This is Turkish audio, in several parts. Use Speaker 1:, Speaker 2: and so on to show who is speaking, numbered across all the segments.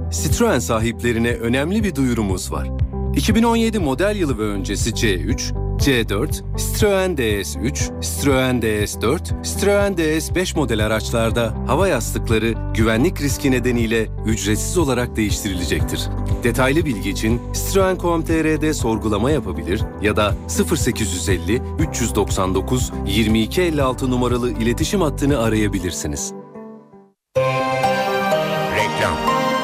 Speaker 1: Citroen sahiplerine önemli bir duyurumuz var. 2017 model yılı ve öncesi C3, C4, Citroen DS3, Citroen DS4, Citroen DS5 model araçlarda hava yastıkları güvenlik riski nedeniyle ücretsiz olarak değiştirilecektir. Detaylı bilgi için Citroen.com.tr'de sorgulama yapabilir ya da 0850 399 2256 numaralı iletişim hattını arayabilirsiniz.
Speaker 2: Reklam.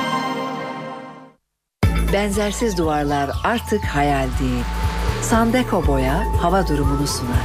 Speaker 3: Benzersiz duvarlar artık hayal değil. Sandeko Boya hava durumunu sunar.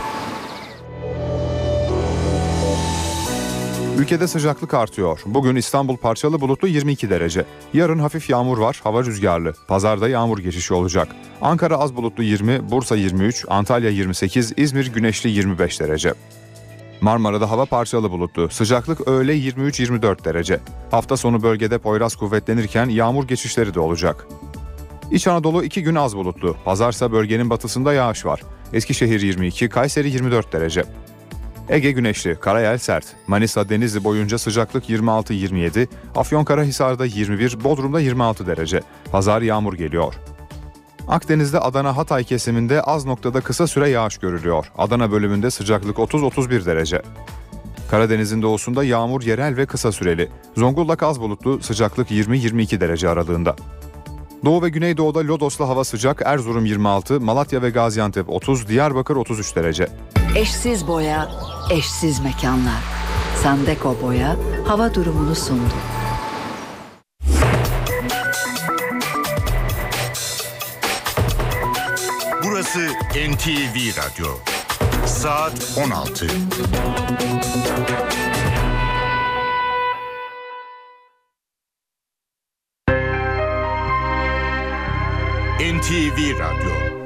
Speaker 4: Ülkede sıcaklık artıyor. Bugün İstanbul parçalı bulutlu 22 derece. Yarın hafif yağmur var, hava rüzgarlı. Pazarda yağmur geçişi olacak. Ankara az bulutlu 20, Bursa 23, Antalya 28, İzmir güneşli 25 derece. Marmara'da hava parçalı bulutlu. Sıcaklık öğle 23-24 derece. Hafta sonu bölgede Poyraz kuvvetlenirken yağmur geçişleri de olacak. İç Anadolu 2 gün az bulutlu. Pazarsa bölgenin batısında yağış var. Eskişehir 22, Kayseri 24 derece. Ege güneşli, karayel sert. Manisa, Denizli boyunca sıcaklık 26-27, Afyonkarahisar'da 21, Bodrum'da 26 derece. Pazar yağmur geliyor. Akdeniz'de Adana Hatay kesiminde az noktada kısa süre yağış görülüyor. Adana bölümünde sıcaklık 30-31 derece. Karadeniz'in doğusunda yağmur yerel ve kısa süreli. Zonguldak az bulutlu, sıcaklık 20-22 derece aralığında. Doğu ve Güneydoğu'da Lodos'la hava sıcak, Erzurum 26, Malatya ve Gaziantep 30, Diyarbakır 33 derece.
Speaker 3: Eşsiz boya, eşsiz mekanlar. Sandeko Boya hava durumunu sundu.
Speaker 2: Burası NTV Radyo. Saat 16. NTV Radyo.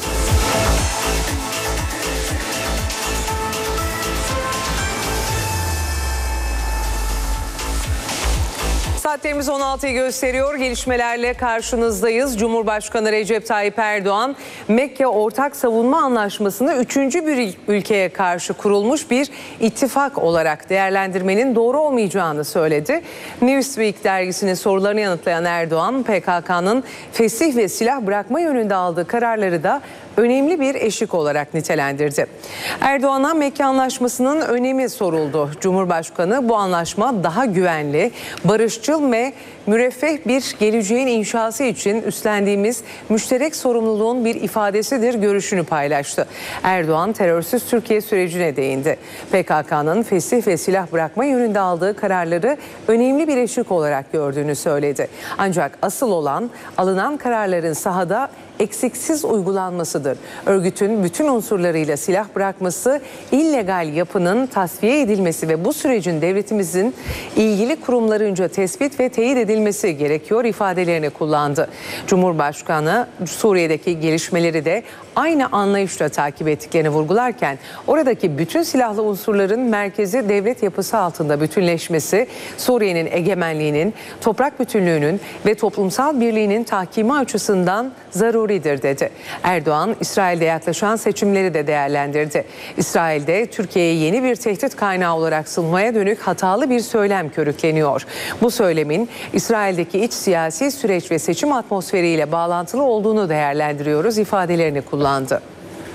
Speaker 5: Saatlerimiz 16'yı gösteriyor. Gelişmelerle karşınızdayız. Cumhurbaşkanı Recep Tayyip Erdoğan, Mekke Ortak Savunma Anlaşması'nı 3. bir ülkeye karşı kurulmuş bir ittifak olarak değerlendirmenin doğru olmayacağını söyledi. Newsweek dergisinin sorularını yanıtlayan Erdoğan, PKK'nın fesih ve silah bırakma yönünde aldığı kararları da önemli bir eşik olarak nitelendirdi. Erdoğan'a Mekke Anlaşması'nın önemi soruldu. Cumhurbaşkanı bu anlaşma daha güvenli, barışçıl ve müreffeh bir geleceğin inşası için üstlendiğimiz müşterek sorumluluğun bir ifadesidir görüşünü paylaştı. Erdoğan terörsüz Türkiye sürecine değindi. PKK'nın fesih ve silah bırakma yönünde aldığı kararları önemli bir eşik olarak gördüğünü söyledi. Ancak asıl olan alınan kararların sahada eksiksiz uygulanmasıdır. Örgütün bütün unsurlarıyla silah bırakması, illegal yapının tasfiye edilmesi ve bu sürecin devletimizin ilgili kurumlarınca tespit ve teyit edilmesi gerekiyor ifadelerini kullandı. Cumhurbaşkanı Suriye'deki gelişmeleri de aynı anlayışla takip ettiklerini vurgularken oradaki bütün silahlı unsurların merkezi devlet yapısı altında bütünleşmesi, Suriye'nin egemenliğinin, toprak bütünlüğünün ve toplumsal birliğinin tahkimi açısından zaruridir dedi. Erdoğan, İsrail'de yaklaşan seçimleri de değerlendirdi. İsrail'de Türkiye'ye yeni bir tehdit kaynağı olarak sunmaya dönük hatalı bir söylem körükleniyor. Bu söylemin İsrail'deki iç siyasi süreç ve seçim atmosferiyle bağlantılı olduğunu değerlendiriyoruz ifadelerini kullandı.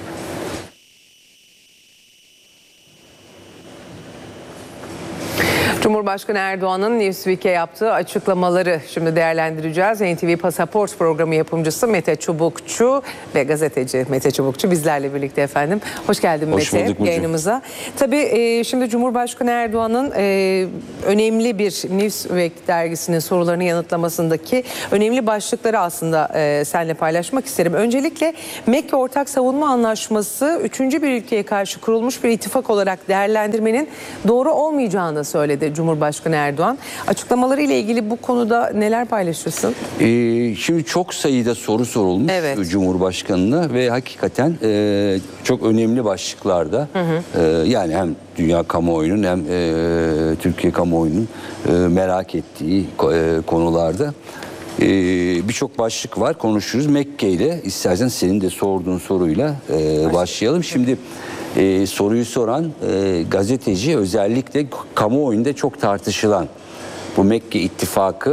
Speaker 5: Cumhurbaşkanı Erdoğan'ın Newsweek'e yaptığı açıklamaları şimdi değerlendireceğiz. NTV Pasaport programı yapımcısı Mete Çubukçu ve gazeteci Mete Çubukçu bizlerle birlikte efendim. Hoş geldin Mete yayınımıza. Tabii şimdi Cumhurbaşkanı Erdoğan'ın önemli bir Newsweek dergisinin sorularını yanıtlamasındaki önemli başlıkları aslında seninle paylaşmak isterim. Öncelikle Mekke Ortak Savunma Anlaşması 3. bir ülkeye karşı kurulmuş bir ittifak olarak değerlendirmenin doğru olmayacağını söyledi Cumhurbaşkanı Erdoğan. Açıklamaları ile ilgili bu konuda neler paylaşırsın?
Speaker 6: Şimdi çok sayıda soru sorulmuş Cumhurbaşkanı'na ve hakikaten çok önemli başlıklarda. Yani hem dünya kamuoyunun hem Türkiye kamuoyunun merak ettiği konularda birçok başlık var. Konuşuruz. Mekke ile istersen senin de sorduğun soruyla başlayalım. Şimdi soruyu soran gazeteci özellikle kamuoyunda çok tartışılan bu Mekke ittifakı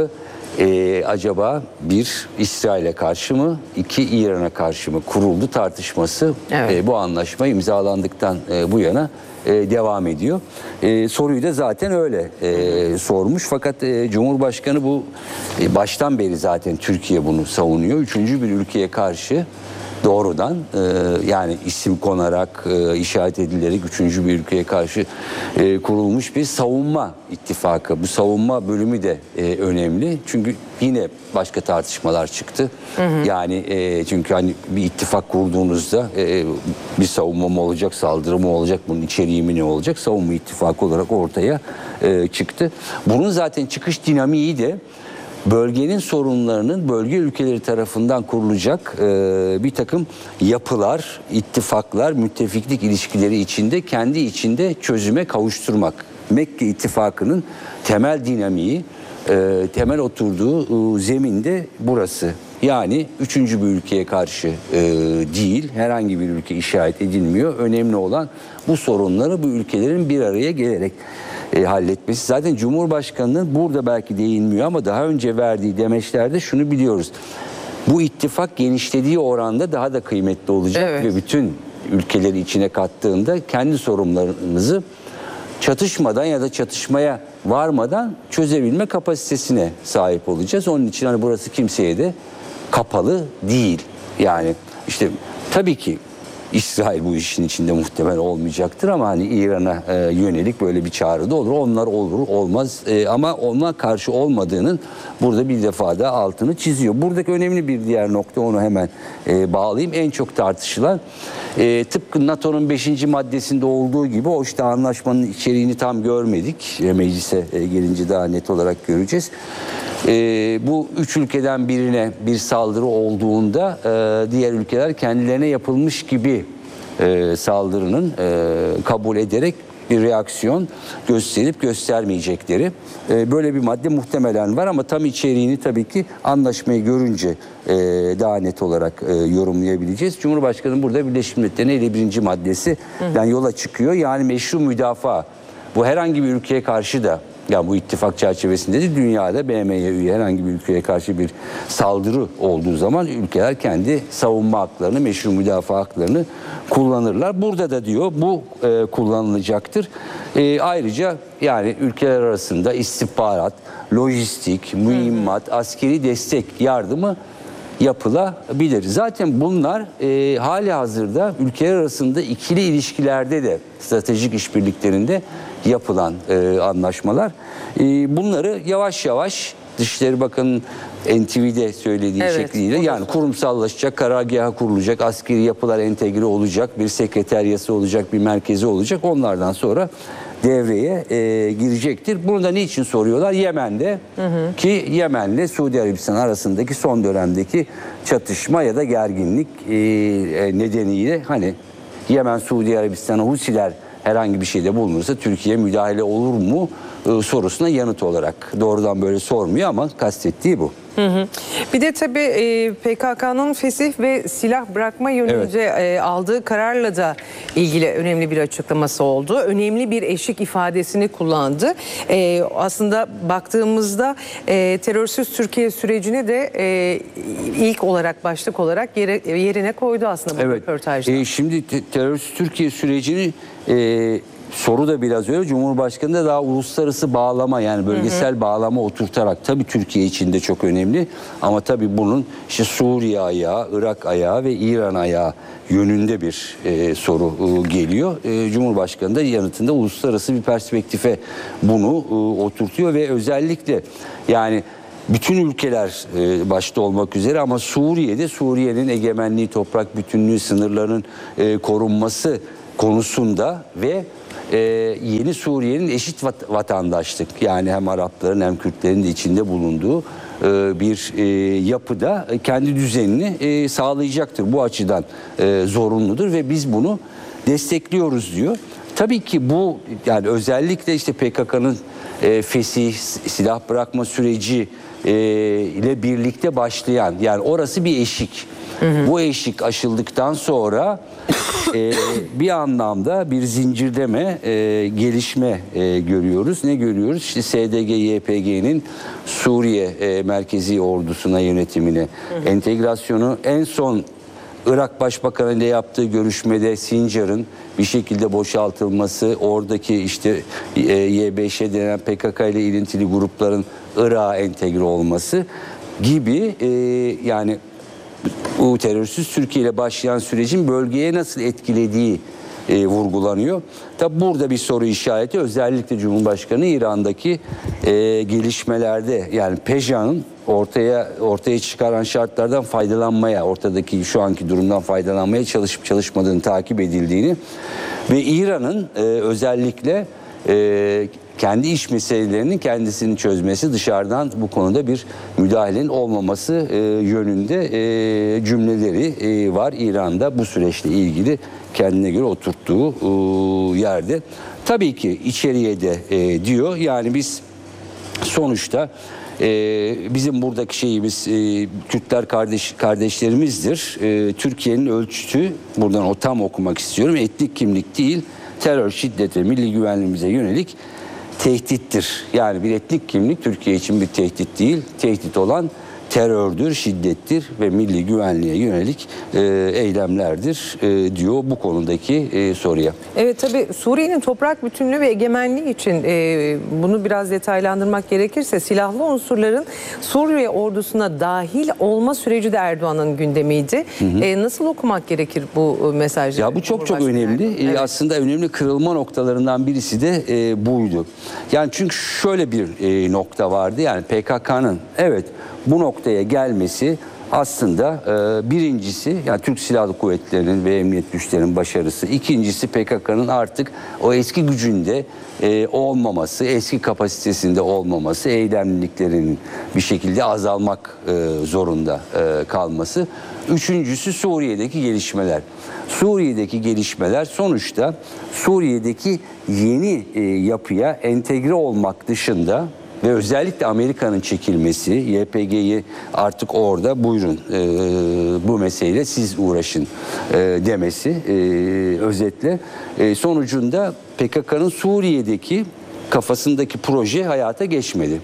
Speaker 6: acaba bir İsrail'e karşı mı, iki İran'a karşı mı kuruldu tartışması bu anlaşma imzalandıktan bu yana devam ediyor. Soruyu da zaten öyle sormuş. Fakat Cumhurbaşkanı bu baştan beri zaten Türkiye bunu savunuyor. Üçüncü bir ülkeye karşı doğrudan yani isim konarak işaret edilerek üçüncü bir ülkeye karşı kurulmuş bir savunma ittifakı. Bu savunma bölümü de önemli. Çünkü yine başka tartışmalar çıktı. Yani çünkü hani bir ittifak kurduğunuzda bir savunma mı olacak, saldırı mı olacak, bunun içeriği mi ne olacak? Savunma ittifakı olarak ortaya çıktı. Bunun zaten çıkış dinamiği de bölgenin sorunlarının bölge ülkeleri tarafından kurulacak bir takım yapılar, ittifaklar, müttefiklik ilişkileri içinde kendi içinde çözüme kavuşturmak. Mekke ittifakının temel dinamiği, temel oturduğu zeminde burası. Yani üçüncü bir ülkeye karşı değil, herhangi bir ülke işaret edilmiyor. Önemli olan bu sorunları bu ülkelerin bir araya gelerek halletmesi. Zaten Cumhurbaşkanı'nın burada belki değinmiyor ama daha önce verdiği demeçlerde şunu biliyoruz. Bu ittifak genişlediği oranda daha da kıymetli olacak ve bütün ülkeleri içine kattığında kendi sorunlarımızı çatışmadan ya da çatışmaya varmadan çözebilme kapasitesine sahip olacağız. Onun için hani burası kimseye de kapalı değil. Yani işte tabii ki İsrail bu işin içinde muhtemel olmayacaktır ama hani İran'a yönelik böyle bir çağrı da olur. Onlar olur, olmaz ama ona karşı olmadığının burada bir defa da altını çiziyor. Buradaki önemli bir diğer nokta, onu hemen bağlayayım. En çok tartışılan tıpkı NATO'nun 5. maddesinde olduğu gibi o işte anlaşmanın içeriğini tam görmedik. Meclise gelince daha net olarak göreceğiz. Bu üç ülkeden birine bir saldırı olduğunda diğer ülkeler kendilerine yapılmış gibi saldırının kabul ederek bir reaksiyon gösterip göstermeyecekleri böyle bir madde muhtemelen var ama tam içeriğini tabii ki anlaşmayı görünce daha net olarak yorumlayabileceğiz. Cumhurbaşkanı burada Birleşmiş Milletler'in 51. maddesinden yola çıkıyor. Yani meşru müdafaa, bu herhangi bir ülkeye karşı da, yani bu ittifak çerçevesinde de dünyada BM'ye üye herhangi bir ülkeye karşı bir saldırı olduğu zaman ülkeler kendi savunma haklarını, meşru müdafaa haklarını kullanırlar. Burada da diyor bu kullanılacaktır. Ayrıca yani ülkeler arasında istihbarat, lojistik, mühimmat, askeri destek yardımı yapılabilir. Zaten bunlar hali hazırda ülkeler arasında ikili ilişkilerde de stratejik işbirliklerinde yapılan anlaşmalar. Bunları yavaş yavaş Dışişleri Bakanı'nın NTV'de söylediği şekliyle yani kurumsallaşacak, karargaha kurulacak, askeri yapılar entegre olacak, bir sekreteryası olacak, bir merkezi olacak. Onlardan sonra devreye girecektir. Bunu da niçin soruyorlar? Yemen'de ki Yemen'le Suudi Arabistan arasındaki son dönemdeki çatışma ya da gerginlik nedeniyle hani Yemen, Suudi Arabistan'a Husiler herhangi bir şeyde bulunursa Türkiye müdahale olur mu sorusuna yanıt olarak doğrudan böyle sormuyor ama kastettiği bu.
Speaker 5: Bir de tabii PKK'nın fesih ve silah bırakma yönünde aldığı kararla da ilgili önemli bir açıklaması oldu. Önemli bir eşik ifadesini kullandı. Aslında baktığımızda terörsüz Türkiye sürecini de ilk olarak, başlık olarak yerine koydu aslında bu röportajda.
Speaker 6: Şimdi terörsüz Türkiye sürecini soru da biraz öyle. Cumhurbaşkanı da daha uluslararası bağlama, yani bölgesel bağlama oturtarak, tabii Türkiye için de çok önemli ama tabii bunun işte Suriye ayağı, Irak ayağı ve İran ayağı yönünde bir soru geliyor. Cumhurbaşkanı da yanıtında uluslararası bir perspektife bunu oturtuyor ve özellikle yani bütün ülkeler başta olmak üzere ama Suriye'de Suriye'nin egemenliği, toprak bütünlüğü, sınırlarının korunması konusunda ve yeni Suriye'nin eşit vatandaşlık, yani hem Arapların hem Kürtlerin de içinde bulunduğu bir yapıda kendi düzenini sağlayacaktır. Bu açıdan zorunludur ve biz bunu destekliyoruz diyor. Tabii ki bu yani özellikle işte PKK'nın fesih, silah bırakma süreci ile birlikte başlayan, yani orası bir eşik. Bu eşik aşıldıktan sonra bir anlamda bir zincirleme gelişme görüyoruz. Ne görüyoruz? İşte SDG-YPG'nin Suriye Merkezi Ordusuna yönetimine entegrasyonu, en son Irak Başbakanı ile yaptığı görüşmede Sincar'ın bir şekilde boşaltılması, oradaki işte YBŞ denen PKK ile ilintili grupların Irak'a entegre olması gibi yani bu terörsüz Türkiye ile başlayan sürecin bölgeye nasıl etkilediği vurgulanıyor. Tabi burada bir soru işareti, özellikle Cumhurbaşkanı İran'daki gelişmelerde, yani PEJA'nın ortaya çıkaran şartlardan faydalanmaya, ortadaki şu anki durumdan faydalanmaya çalışıp çalışmadığını takip edildiğini ve İran'ın özellikle kendi iç meselelerinin kendisini çözmesi, dışarıdan bu konuda bir müdahalenin olmaması yönünde cümleleri var İran'da bu süreçle ilgili kendine göre oturttuğu yerde. Tabii ki içeriye de diyor, yani biz sonuçta bizim buradaki şeyimiz Kürtler kardeşlerimizdir. Türkiye'nin ölçütü, buradan o tam okumak istiyorum, etnik kimlik değil, terör, şiddet ve milli güvenliğimize yönelik tehdittir. Yani bir etnik kimlik Türkiye için bir tehdit değil, tehdit olan terördür, şiddettir ve milli güvenliğe yönelik eylemlerdir diyor bu konudaki soruya.
Speaker 5: Evet, tabii Suriye'nin toprak bütünlüğü ve egemenliği için bunu biraz detaylandırmak gerekirse silahlı unsurların Suriye ordusuna dahil olma süreci de Erdoğan'ın gündemiydi. Nasıl okumak gerekir bu mesajı?
Speaker 6: Ya bu çok önemli. Evet. Aslında önemli kırılma noktalarından birisi de buydu. Yani çünkü şöyle bir nokta vardı. Yani PKK'nın evet bu noktaya gelmesi aslında birincisi yani Türk Silahlı Kuvvetleri'nin ve emniyet güçlerinin başarısı. İkincisi PKK'nın artık o eski gücünde olmaması, eski kapasitesinde olmaması, eylemliliklerinin bir şekilde azalmak zorunda kalması. Üçüncüsü Suriye'deki gelişmeler. Suriye'deki gelişmeler sonuçta Suriye'deki yeni yapıya entegre olmak dışında ve özellikle Amerika'nın çekilmesi, YPG'yi artık orada buyurun bu meseleyle siz uğraşın demesi özetle sonucunda PKK'nın Suriye'deki kafasındaki proje hayata geçmedi.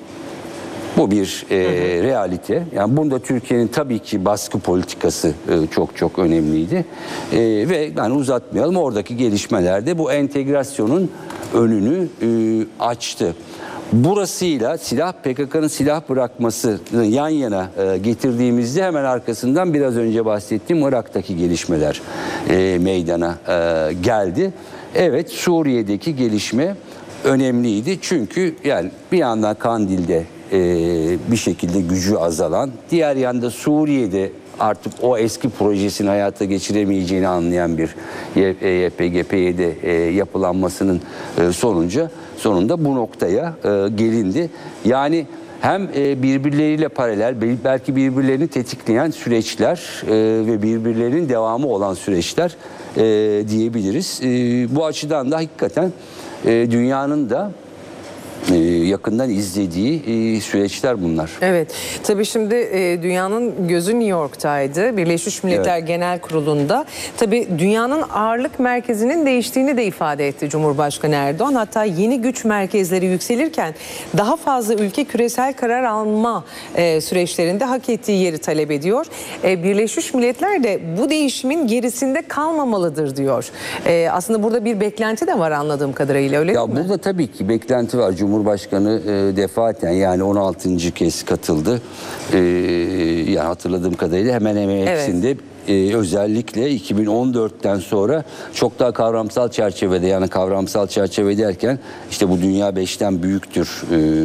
Speaker 6: Bu bir realite. Yani bunda Türkiye'nin tabii ki baskı politikası çok önemliydi. Ve yani uzatmayalım, oradaki gelişmelerde bu entegrasyonun önünü açtı. Burasıyla PKK'nın silah bırakmasını yan yana getirdiğimizde hemen arkasından biraz önce bahsettiğim Irak'taki gelişmeler meydana geldi. Evet, Suriye'deki gelişme önemliydi çünkü yani bir yandan Kandil'de bir şekilde gücü azalan, diğer yanda Suriye'de artık o eski projesini hayata geçiremeyeceğini anlayan bir YPG-PYD yapılanmasının sonunda bu noktaya gelindi. Yani hem birbirleriyle paralel, belki birbirlerini tetikleyen süreçler ve birbirlerinin devamı olan süreçler diyebiliriz. Bu açıdan da hakikaten dünyanın da yakından izlediği süreçler bunlar.
Speaker 5: Evet. Tabii şimdi dünyanın gözü New York'taydı. Birleşmiş Milletler Genel Kurulu'nda. Tabii dünyanın ağırlık merkezinin değiştiğini de ifade etti Cumhurbaşkanı Erdoğan. Hatta yeni güç merkezleri yükselirken daha fazla ülke küresel karar alma süreçlerinde hak ettiği yeri talep ediyor. Birleşmiş Milletler de bu değişimin gerisinde kalmamalıdır diyor. Aslında burada bir beklenti de var anladığım kadarıyla, öyle değil mi?
Speaker 6: Burada tabii ki beklenti var. Cumhurbaşkanı defaten yani 16. kez katıldı. Yani hatırladığım kadarıyla hemen hepsinde özellikle 2014'ten sonra çok daha kavramsal çerçevede, yani kavramsal çerçeve derken işte bu dünya 5'ten büyüktür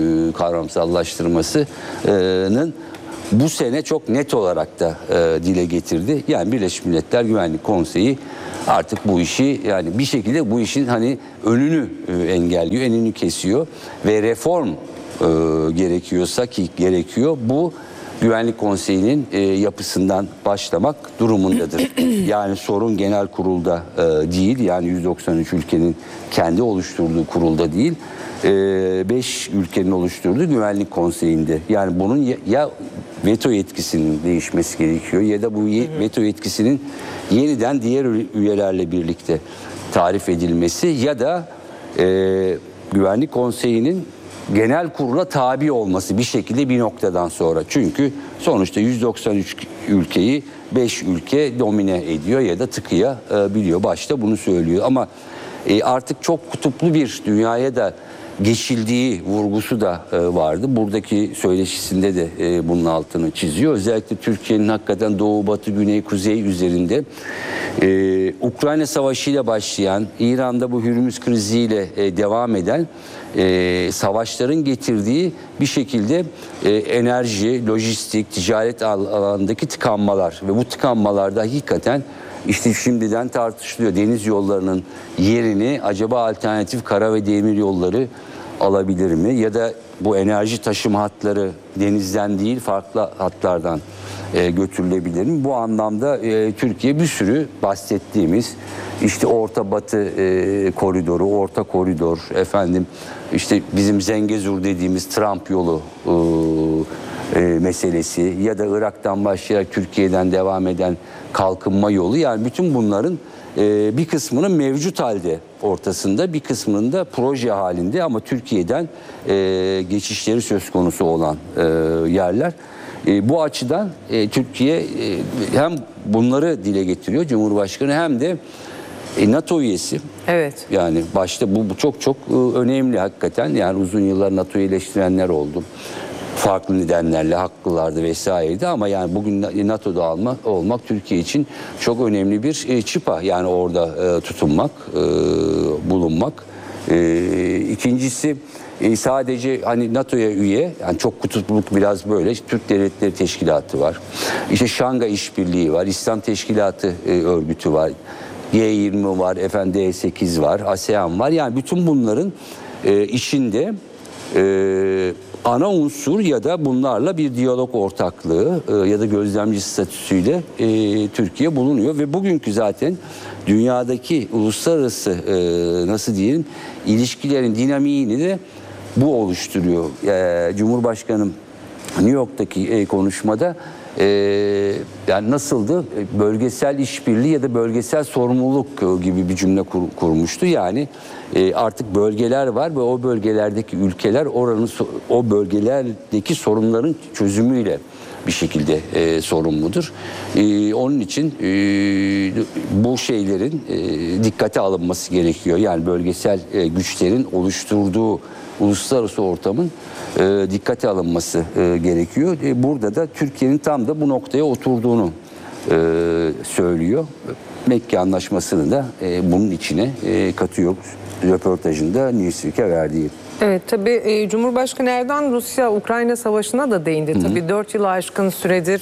Speaker 6: kavramsallaştırmasının bu sene çok net olarak da dile getirdi. Yani Birleşmiş Milletler Güvenlik Konseyi artık bu işi, yani bir şekilde bu işin hani önünü engelliyor, önünü kesiyor ve reform gerekiyorsa ki gerekiyor, bu Güvenlik Konseyi'nin yapısından başlamak durumundadır. Yani sorun genel kurulda değil, yani 193 ülkenin kendi oluşturduğu kurulda değil, 5 ülkenin oluşturduğu Güvenlik Konseyi'nde. Yani bunun ya veto yetkisinin değişmesi gerekiyor ya da bu veto yetkisinin yeniden diğer üyelerle birlikte tarif edilmesi ya da Güvenlik Konseyi'nin genel kurula tabi olması bir şekilde bir noktadan sonra. Çünkü sonuçta 193 ülkeyi 5 ülke domine ediyor ya da tıkayabiliyor. Başta bunu söylüyor ama artık çok kutuplu bir dünyaya da geçildiği vurgusu da vardı. Buradaki söyleşisinde de bunun altını çiziyor. Özellikle Türkiye'nin hakikaten doğu, batı, güney, kuzey üzerinde Ukrayna Savaşı ile başlayan, İran'da bu Hürmüz kriziyle devam eden savaşların getirdiği bir şekilde enerji, lojistik, ticaret alanındaki tıkanmalar ve bu tıkanmalarda hakikaten işte şimdiden tartışılıyor. Deniz yollarının yerini acaba alternatif kara ve demir yolları alabilir mi? Ya da bu enerji taşıma hatları denizden değil farklı hatlardan götürülebilir mi? Bu anlamda Türkiye bir sürü bahsettiğimiz işte Orta Batı koridoru, Orta Koridor, işte bizim Zengezur dediğimiz Trump yolu meselesi ya da Irak'tan başlayarak Türkiye'den devam eden kalkınma yolu, yani bütün bunların bir kısmının mevcut halde ortasında, bir kısmının da proje halinde ama Türkiye'den geçişleri söz konusu olan yerler. Bu açıdan Türkiye hem bunları dile getiriyor Cumhurbaşkanı hem de NATO üyesi.
Speaker 5: Evet. Yani
Speaker 6: başta bu çok önemli hakikaten. Yani uzun yıllar NATO'yu eleştirenler oldu. Farklı nedenlerle haklılardı vesaireydi ama yani bugün NATO'da olmak Türkiye için çok önemli bir çıpa. Yani orada tutunmak, bulunmak. İkincisi sadece hani NATO'ya üye, yani çok kutupluluk biraz böyle. Türk Devletleri Teşkilatı var. İşte Şangay İşbirliği var. İslam Teşkilatı örgütü var. G20 var, D8 var, ASEAN var. Yani bütün bunların içinde ana unsur ya da bunlarla bir diyalog ortaklığı ya da gözlemci statüsüyle Türkiye bulunuyor ve bugünkü zaten dünyadaki uluslararası nasıl diyelim ilişkilerin dinamiğini de bu oluşturuyor. Cumhurbaşkanım New York'taki konuşmada yani nasıldı? Bölgesel işbirliği ya da bölgesel sorumluluk gibi bir cümle kurmuştu. Yani artık bölgeler var ve o bölgelerdeki ülkeler o bölgelerdeki sorunların çözümüyle bir şekilde sorumludur. Onun için bu şeylerin dikkate alınması gerekiyor. Yani bölgesel güçlerin oluşturduğu uluslararası ortamın dikkate alınması gerekiyor. Burada da Türkiye'nin tam da bu noktaya oturduğunu söylüyor. Mekke Anlaşması'nı da bunun içine katıyor röportajında Newsweek'e verdiği.
Speaker 5: Evet, tabii Cumhurbaşkanı Erdoğan Rusya-Ukrayna savaşına da değindi. Tabii 4 yılı aşkın süredir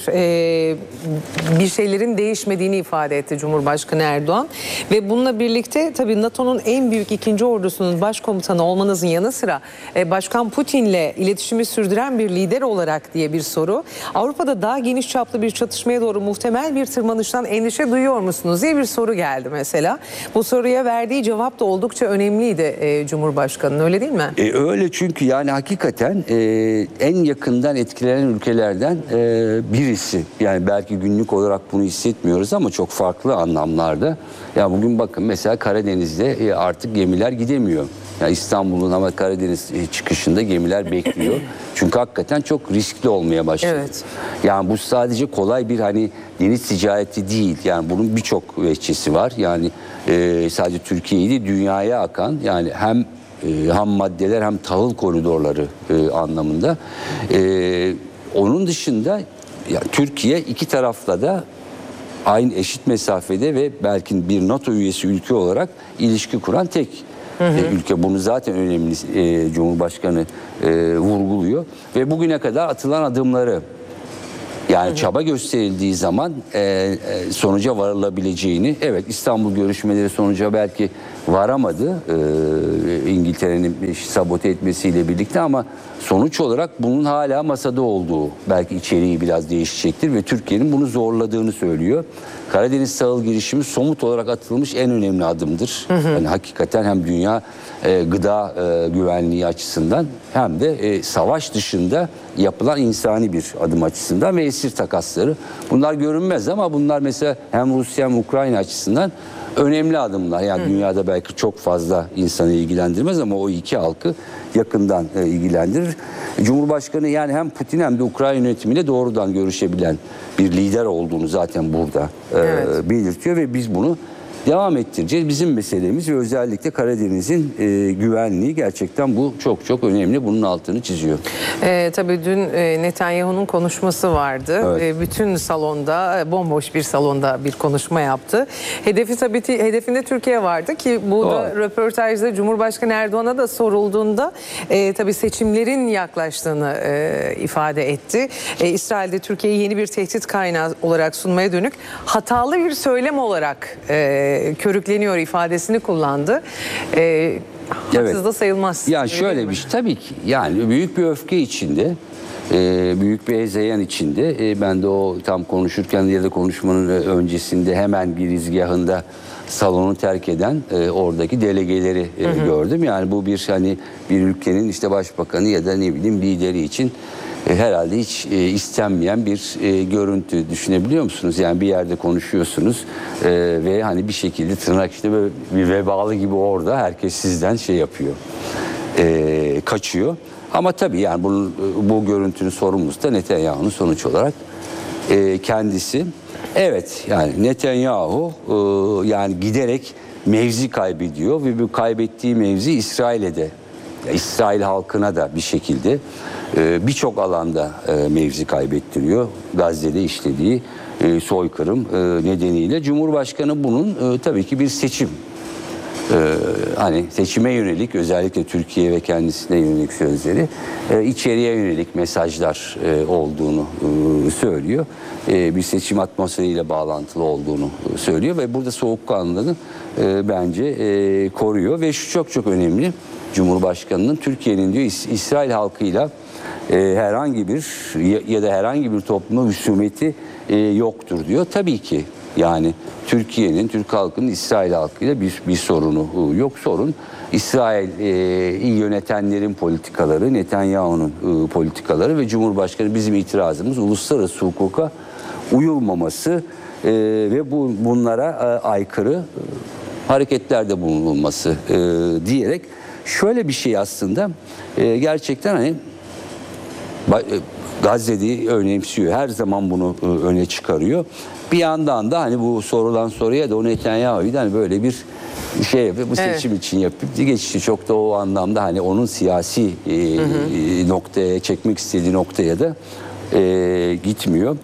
Speaker 5: bir şeylerin değişmediğini ifade etti Cumhurbaşkanı Erdoğan. Ve bununla birlikte tabii NATO'nun en büyük 2. ordusunun başkomutanı olmanızın yanı sıra Başkan Putin'le iletişimi sürdüren bir lider olarak diye bir soru. Avrupa'da daha geniş çaplı bir çatışmaya doğru muhtemel bir tırmanıştan endişe duyuyor musunuz diye bir soru geldi mesela. Bu soruya verdiği cevap da oldukça önemliydi Cumhurbaşkanı'nın, öyle değil mi?
Speaker 6: Öyle, çünkü yani hakikaten en yakından etkilenen ülkelerden birisi. Yani belki günlük olarak bunu hissetmiyoruz ama çok farklı anlamlarda. Ya bugün bakın mesela Karadeniz'de artık gemiler gidemiyor. Yani İstanbul'un ama Karadeniz çıkışında gemiler bekliyor. Çünkü hakikaten çok riskli olmaya başladı.
Speaker 5: Evet.
Speaker 6: Yani bu sadece kolay bir hani deniz ticareti değil. Yani bunun birçok veçesi var. Yani sadece Türkiye'yi değil dünyaya akan, yani hem ham maddeler hem tahıl koridorları anlamında. Onun dışında ya, Türkiye iki tarafla da aynı eşit mesafede ve belki bir NATO üyesi ülke olarak ilişki kuran tek ülke. Bunu zaten önemli Cumhurbaşkanı vurguluyor. Ve bugüne kadar atılan adımları, yani çaba gösterildiği zaman sonuca varılabileceğini, evet İstanbul görüşmeleri sonuca belki varamadı İngiltere'nin sabote etmesiyle birlikte, ama sonuç olarak bunun hala masada olduğu, belki içeriği biraz değişecektir ve Türkiye'nin bunu zorladığını söylüyor. Karadeniz Sahil girişimi somut olarak atılmış en önemli adımdır. Yani hakikaten hem dünya gıda güvenliği açısından hem de savaş dışında yapılan insani bir adım açısından ve esir takasları. Bunlar görünmez ama bunlar mesela hem Rusya hem Ukrayna açısından önemli adımlar. Yani dünyada belki çok fazla insanı ilgilendirmez ama o iki halkı yakından ilgilendirir. Cumhurbaşkanı yani hem Putin hem de Ukrayna yönetimiyle doğrudan görüşebilen bir lider olduğunu zaten burada belirtiyor ve biz bunu devam ettireceğiz. Bizim meselemiz ve özellikle Karadeniz'in güvenliği, gerçekten bu çok çok önemli. Bunun altını çiziyor.
Speaker 5: Tabii dün Netanyahu'nun konuşması vardı.
Speaker 6: Evet.
Speaker 5: Bütün salonda, bomboş bir salonda bir konuşma yaptı. Hedefinde Türkiye vardı ki bu da röportajda Cumhurbaşkanı Erdoğan'a da sorulduğunda tabii seçimlerin yaklaştığını ifade etti. İsrail'de Türkiye'yi yeni bir tehdit kaynağı olarak sunmaya dönük hatalı bir söylem olarak körükleniyor ifadesini kullandı. Haksız da sayılmaz.
Speaker 6: Yani şöyle bir şey tabii ki, yani büyük bir öfke içinde, büyük bir hezeyan içinde. Ben de o tam konuşurken ya da konuşmanın öncesinde hemen girizgahında salonu terk eden oradaki delegeleri gördüm. Yani bu bir hani bir ülkenin işte başbakanı ya da ne bileyim lideri için herhalde hiç istenmeyen bir görüntü, düşünebiliyor musunuz? Yani bir yerde konuşuyorsunuz ve hani bir şekilde tırnak işte böyle bir vebalı gibi orada herkes sizden şey yapıyor, kaçıyor. Ama tabii yani bu görüntünün sorumlusu da Netanyahu'nun sonuç olarak kendisi. Evet, yani Netanyahu yani giderek mevzi kaybediyor ve bu kaybettiği mevzi İsrail'e de, İsrail halkına da bir şekilde birçok alanda mevzi kaybettiriyor. Gazze'de işlediği soykırım nedeniyle. Cumhurbaşkanı bunun tabii ki bir seçim, hani seçime yönelik, özellikle Türkiye ve kendisine yönelik sözleri, içeriye yönelik mesajlar olduğunu söylüyor. Bir seçim atmosferiyle bağlantılı olduğunu söylüyor ve burada soğukkanlılığını bence koruyor ve şu çok çok önemli. Cumhurbaşkanının Türkiye'nin diyor İsrail halkıyla herhangi bir ya da herhangi bir topluma husumeti yoktur diyor. Tabii ki yani Türkiye'nin, Türk halkının İsrail halkıyla bir sorunu yok. Sorun İsrail'i yönetenlerin politikaları, Netanyahu'nun politikaları ve Cumhurbaşkanı, bizim itirazımız uluslararası hukuka uyulmaması ve bunlara aykırı hareketlerde bulunulması diyerek şöyle bir şey aslında gerçekten hani Gazze'yi önemsiyor. Her zaman bunu öne çıkarıyor. Bir yandan da hani bu sorulan soruya da o Netanyahu'yu hani böyle bir şey yapıyor. Bu seçim için yapıp geçişi çok da o anlamda hani onun siyasi noktaya çekmek istediği noktaya da gitmiyor.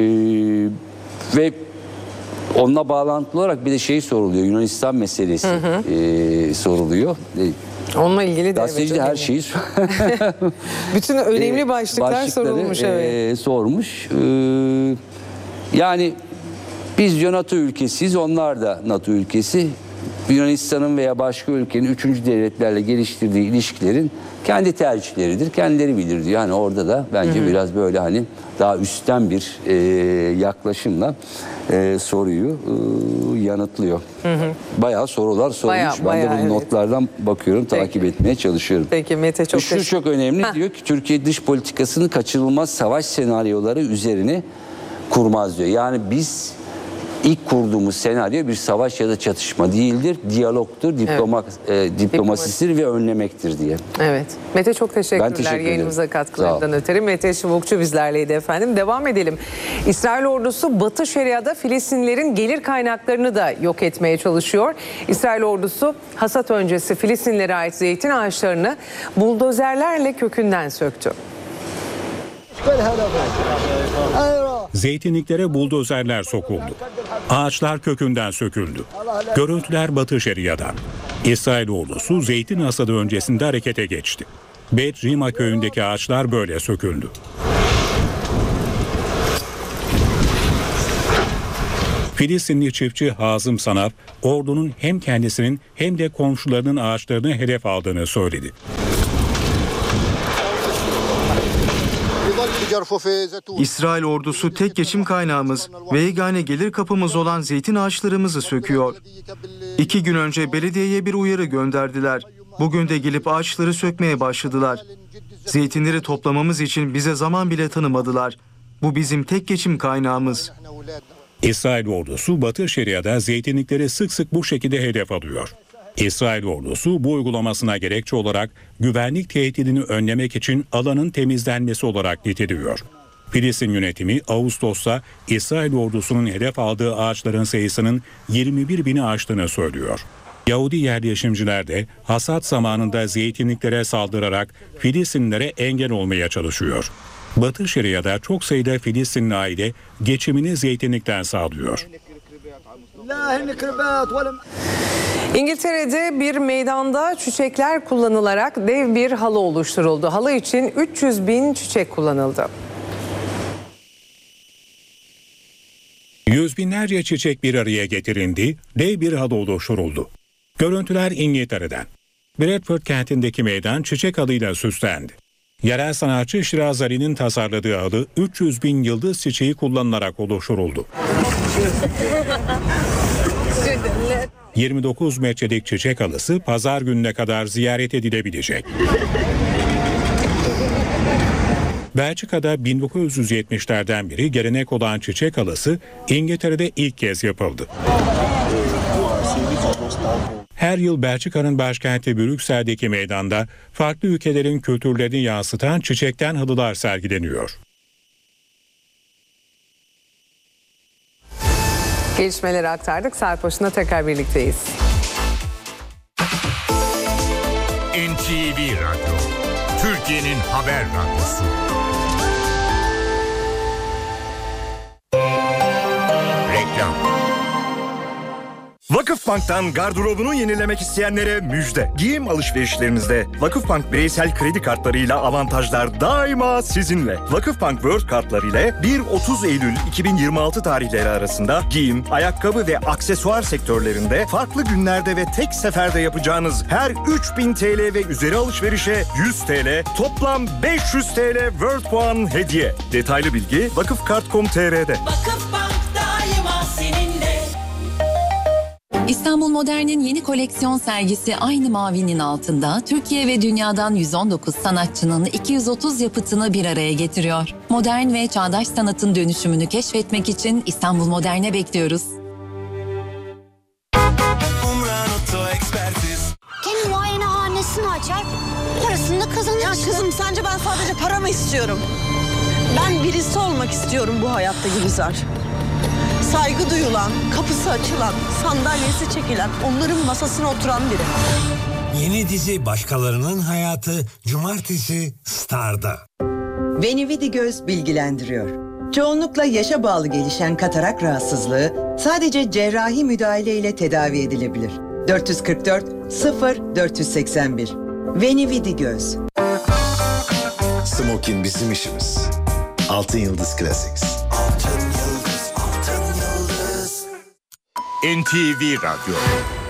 Speaker 6: Ve onunla bağlantılı olarak bir de şey soruluyor. Yunanistan meselesi soruluyor.
Speaker 5: Onunla ilgili de
Speaker 6: gazeteci her şeyi
Speaker 5: bütün önemli başlıklar sorulmuş.
Speaker 6: Sormuş. Yani biz diyor NATO ülkesiyiz, onlar da NATO ülkesi. Yunanistan'ın veya başka ülkenin üçüncü devletlerle geliştirdiği ilişkilerin kendi tercihleridir, kendileri bilir diyor. Yani orada da bence biraz böyle hani daha üstten bir yaklaşımla soruyu yanıtlıyor. Bayağı sorular sormuş. Ben de bu notlardan bakıyorum, takip etmeye çalışıyorum.
Speaker 5: Peki Mete, çok
Speaker 6: şu çok önemli. Diyor ki Türkiye dış politikasını kaçınılmaz savaş senaryoları üzerine kurmaz diyor. Yani biz İlk kurduğumuz senaryo bir savaş ya da çatışma değildir, diyalogtur, diplomasisidir ve önlemektir diye.
Speaker 5: Evet. Mete, çok teşekkürler.
Speaker 6: Ben teşekkür
Speaker 5: Yayınımıza katkılarından ötürü. Mete Çubukçu bizlerleydi efendim. Devam edelim. İsrail ordusu Batı Şeria'da Filistinlerin gelir kaynaklarını da yok etmeye çalışıyor. İsrail ordusu hasat öncesi Filistinlere ait zeytin ağaçlarını buldozerlerle kökünden söktü.
Speaker 7: Zeytinliklere buldozerler sokuldu. Ağaçlar kökünden söküldü. Görüntüler Batı Şeria'dan. İsrail ordusu zeytin hasadı öncesinde harekete geçti. Bet Rima köyündeki ağaçlar böyle söküldü. Filistinli çiftçi Hazım Sanaf, ordunun hem kendisinin hem de komşularının ağaçlarını hedef aldığını söyledi.
Speaker 8: İsrail ordusu tek geçim kaynağımız ve yegane gelir kapımız olan zeytin ağaçlarımızı söküyor. 2 gün önce belediyeye bir uyarı gönderdiler. Bugün de gelip ağaçları sökmeye başladılar. Zeytinleri toplamamız için bize zaman bile tanımadılar. Bu bizim tek geçim kaynağımız.
Speaker 7: İsrail ordusu Batı Şeria'da zeytinlikleri sık sık bu şekilde hedef alıyor. İsrail ordusu bu uygulamasına gerekçe olarak güvenlik tehdidini önlemek için alanın temizlenmesi olarak niteliyor. Filistin yönetimi Ağustos'ta İsrail ordusunun hedef aldığı ağaçların sayısının 21 bini aştığını söylüyor. Yahudi yerleşimciler de hasat zamanında zeytinliklere saldırarak Filistinlilere engel olmaya çalışıyor. Batı Şeria'da çok sayıda Filistinli aile geçimini zeytinlikten sağlıyor.
Speaker 5: İngiltere'de bir meydanda çiçekler kullanılarak dev bir halı oluşturuldu. Halı için 300 bin çiçek kullanıldı.
Speaker 7: Yüz binlerce çiçek bir araya getirildi, dev bir halı oluşturuldu. Görüntüler İngiltere'den. Bradford kentindeki meydan çiçek halıyla süslendi. Yerel sanatçı Şiraz Ali'nin tasarladığı halı 300 bin yıldız çiçeği kullanılarak oluşturuldu. 29 metrelik çiçek halısı pazar gününe kadar ziyaret edilebilecek. Belçika'da 1970'lerden beri gelenek olan çiçek halısı İngiltere'de ilk kez yapıldı. Her yıl Belçika'nın başkenti Brüksel'deki meydanda farklı ülkelerin kültürlerini yansıtan çiçekten halılar sergileniyor.
Speaker 5: Gelişmeleri aktardık. Saat başında tekrar birlikteyiz.
Speaker 2: NTV Radyo, Türkiye'nin haber radyosu. Reklam.
Speaker 9: Vakıfbank'tan gardırobunu yenilemek isteyenlere müjde. Giyim alışverişlerinizde Vakıfbank bireysel kredi kartlarıyla avantajlar daima sizinle. Vakıfbank World kartları ile 1-30 Eylül 2026 tarihleri arasında giyim, ayakkabı ve aksesuar sektörlerinde farklı günlerde ve tek seferde yapacağınız her 3000 TL ve üzeri alışverişe 100 TL, toplam 500 TL World puan hediye. Detaylı bilgi vakıfkart.com.tr'de.
Speaker 10: Vakıfbank daima seninle. İstanbul Modern'in yeni koleksiyon sergisi Aynı Mavinin altında Türkiye ve dünyadan 119 sanatçının 230 yapıtını bir araya getiriyor. Modern ve çağdaş sanatın dönüşümünü keşfetmek için İstanbul Modern'e bekliyoruz.
Speaker 11: Kendi muayenehanesini açar, parasını da kazanır.
Speaker 12: Ya kızım sence ben sadece para mı istiyorum? Ben birisi olmak istiyorum bu hayatta Gülizar. Saygı duyulan, kapısı açılan, sandalyesi çekilen, onların masasına oturan biri.
Speaker 13: Yeni dizi Başkalarının Hayatı Cumartesi Star'da.
Speaker 14: Venividigöz bilgilendiriyor. Çoğunlukla yaşa bağlı gelişen katarak rahatsızlığı sadece cerrahi müdahale ile tedavi edilebilir. 444 0481 Venividigöz.
Speaker 15: Smokin bizim işimiz. Altın Yıldız Classics.
Speaker 2: NTV Radyo,